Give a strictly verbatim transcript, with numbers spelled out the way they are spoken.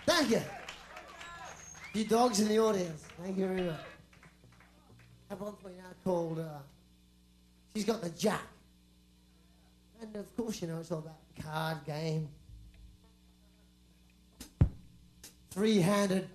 Thank you. You dogs in the audience. Thank you very much. I have one for you now called, uh, She's Got the Jack. And of course, you know, it's all about the card game. Three-handed